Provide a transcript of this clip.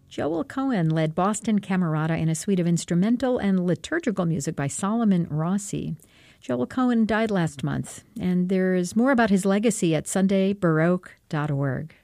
Joel Cohen led Boston Camerata in a suite of instrumental and liturgical music by Solomon Rossi. Joel Cohen died last month, and there's more about his legacy at sundaybaroque.org.